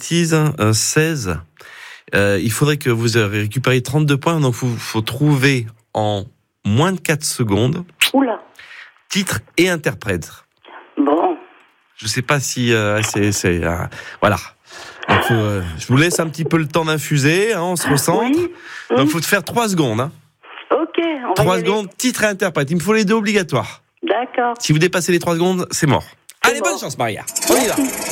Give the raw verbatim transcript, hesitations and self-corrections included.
bêtises, euh, seize. Euh, il faudrait que vous récupériez trente-deux points, donc il faut trouver en moins de quatre secondes. Oula. Titre et interprète. Bon. Je sais pas si euh, c'est... c'est euh, voilà. Donc, euh, je vous laisse un petit peu le temps d'infuser, hein, on se recentre. Oui. Donc, il Mmh. faut te faire trois secondes. Hein. Ok, on va Trois y aller. secondes, titre et interprète. Il me faut les deux obligatoires. D'accord. Si vous dépassez les trois secondes, c'est mort. C'est Allez, mort. bonne chance, Maria. On y va.